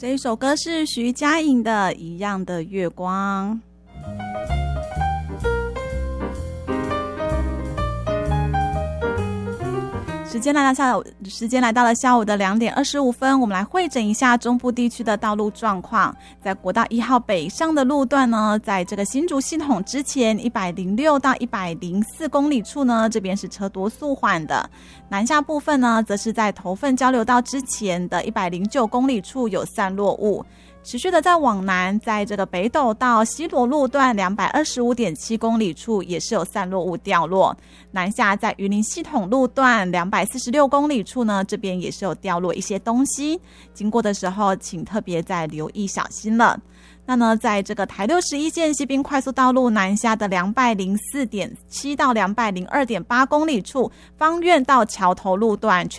这一首歌是徐佳莹的《一样的月光》。时间来到了下午的2点25分，我们来汇整一下中部地区的道路状况。在国道1号北上的路段呢，在这个新竹系统之前106到104公里处呢，这边是车多速缓的。南下部分呢，则是在头份交流道之前的109公里处有散落物。持续的在往南，在这个北斗到西螺路段225.7公里处也是有散落物掉落。南下在云林系统路段246公里处呢，这边也是有掉落一些东西，经过的时候请特别再留意小心了。那呢，在这个台61线西滨快速道路南下的204.7到202.8公里处，芳苑到桥头路段